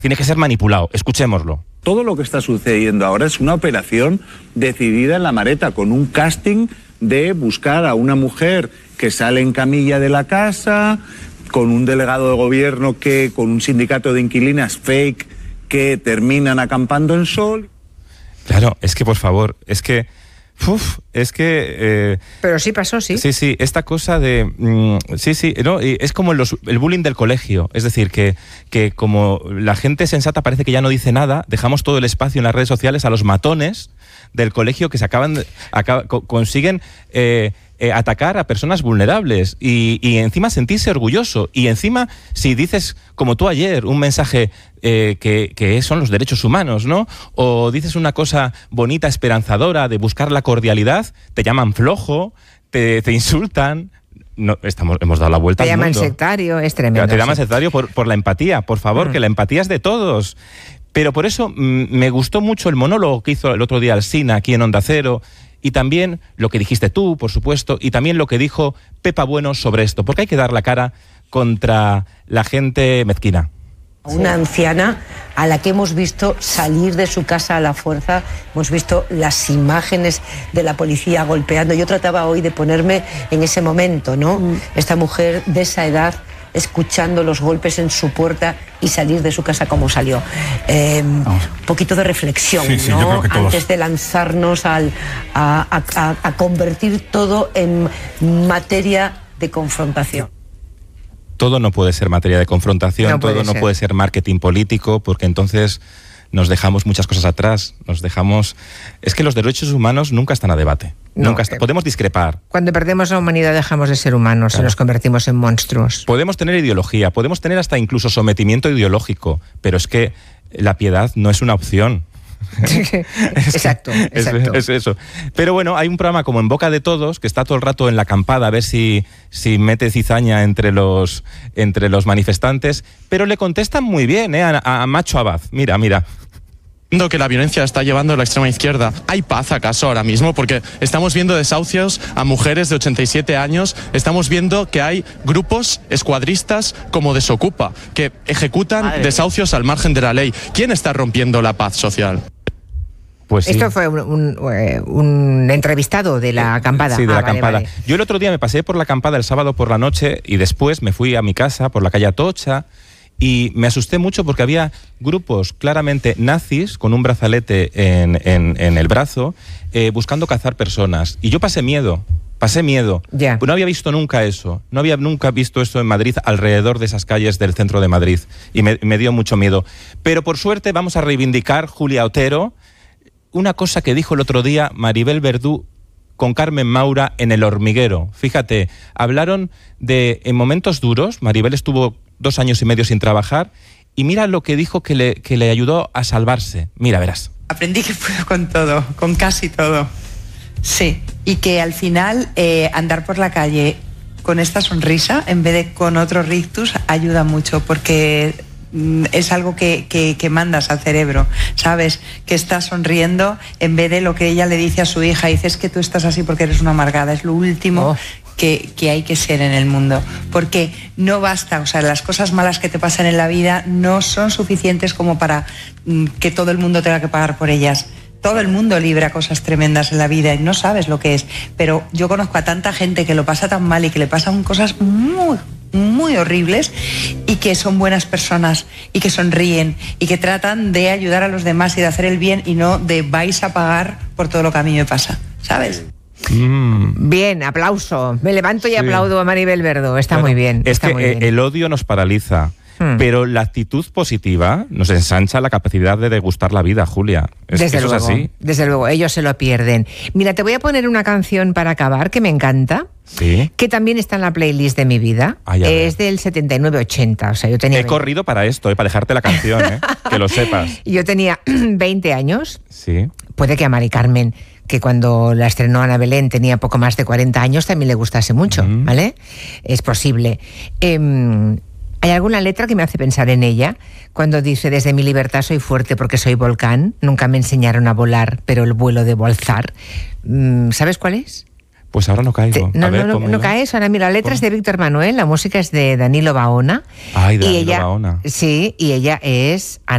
tiene que ser manipulado. Escuchémoslo. Todo lo que está sucediendo ahora es una operación decidida en la Mareta, con un casting de buscar a una mujer que sale en camilla de la casa, con un delegado de gobierno que, con un sindicato de inquilinas fake, que terminan acampando en Sol. Claro, es que por favor, es que... Pero sí pasó, sí. Sí, esta cosa de... ¿no? Es como el bullying del colegio. Es decir, que como la gente sensata parece que ya no dice nada, dejamos todo el espacio en las redes sociales a los matones del colegio que consiguen atacar a personas vulnerables y encima sentirse orgulloso. Y encima, si dices, como tú ayer, un mensaje que son los derechos humanos, ¿no? O dices una cosa bonita, esperanzadora, de buscar la cordialidad, te llaman flojo, te insultan. No, hemos dado la vuelta al mundo. Te llaman sectario, es tremendo. Te llaman sectario por la empatía, por favor, que la empatía es de todos. Pero por eso me gustó mucho el monólogo que hizo el otro día Alsina aquí en Onda Cero, y también lo que dijiste tú, por supuesto, y también lo que dijo Pepa Bueno sobre esto, porque hay que dar la cara contra la gente mezquina. Una anciana a la que hemos visto salir de su casa a la fuerza, hemos visto las imágenes de la policía golpeando. Yo trataba hoy de ponerme en ese momento, ¿no? Esta mujer de esa edad, escuchando los golpes en su puerta y salir de su casa como salió. Un poquito de reflexión, ¿no? Yo creo que todos. Antes de lanzarnos a convertir todo en materia de confrontación. Todo no puede ser materia de confrontación, todo no puede ser marketing político, porque entonces nos dejamos muchas cosas atrás, Es que los derechos humanos nunca están a debate. Podemos discrepar. Cuando perdemos la humanidad dejamos de ser humanos, claro. Y nos convertimos en monstruos. Podemos tener ideología, podemos tener hasta incluso sometimiento ideológico, pero es que la piedad no es una opción. Exacto. Es eso. Pero bueno, hay un programa como En Boca de Todos que está todo el rato en la acampada a ver si mete cizaña entre los manifestantes, pero le contestan muy bien a Macho Abad. Mira. Que la violencia está llevando a la extrema izquierda. ¿Hay paz acaso ahora mismo? Porque estamos viendo desahucios a mujeres de 87 años, estamos viendo que hay grupos escuadristas como Desocupa, que ejecutan desahucios al margen de la ley. ¿Quién está rompiendo la paz social? Pues sí. Esto fue un entrevistado de la acampada. Sí, de la acampada. Vale. Yo el otro día me pasé por la acampada el sábado por la noche y después me fui a mi casa por la calle Atocha. Y me asusté mucho porque había grupos claramente nazis con un brazalete en el brazo buscando cazar personas. Y yo pasé miedo. Yeah. No había visto nunca eso. No había nunca visto eso en Madrid, alrededor de esas calles del centro de Madrid. Y me dio mucho miedo. Pero por suerte vamos a reivindicar, Julia Otero, una cosa que dijo el otro día Maribel Verdú con Carmen Maura en El Hormiguero. Fíjate, hablaron en momentos duros. Maribel estuvo 2 años y medio sin trabajar, y mira lo que dijo que le ayudó a salvarse. Mira, verás. Aprendí que puedo con todo, con casi todo. Sí, y que al final andar por la calle con esta sonrisa en vez de con otro rictus ayuda mucho, porque es algo que mandas al cerebro, ¿sabes? Que estás sonriendo en vez de lo que ella le dice a su hija. Dices que tú estás así porque eres una amargada. Es lo último que hay que ser en el mundo, porque no basta, o sea, las cosas malas que te pasan en la vida no son suficientes como para que todo el mundo tenga que pagar por ellas. Todo el mundo libra cosas tremendas en la vida y no sabes lo que es, pero yo conozco a tanta gente que lo pasa tan mal y que le pasan cosas muy, muy horribles y que son buenas personas y que sonríen y que tratan de ayudar a los demás y de hacer el bien y no de vais a pagar por todo lo que a mí me pasa, ¿sabes? Bien, aplauso. Me levanto y aplaudo a Maribel Verdú. Está muy bien. Es que el odio nos paraliza, pero la actitud positiva nos ensancha la capacidad de degustar la vida, Julia. Desde luego, así. Desde luego, ellos se lo pierden. Mira, te voy a poner una canción para acabar que me encanta. Sí. Que también está en la playlist de mi vida. Es del 79-80. O sea, yo tenía. He corrido para esto, para dejarte la canción, que lo sepas. Yo tenía 20 años. Sí. Puede que a Mari Carmen, que cuando la estrenó Ana Belén tenía poco más de 40 años, también le gustase mucho, ¿vale? Es posible. Hay alguna letra que me hace pensar en ella, cuando dice: desde mi libertad soy fuerte porque soy volcán, nunca me enseñaron a volar, pero el vuelo debo alzar. ¿Sabes cuál es? Pues ahora no caigo. No caes. Ahora mira, la letra es de Víctor Manuel, la música es de Danilo Baona. Ay, Danilo Baona. Sí, y ella es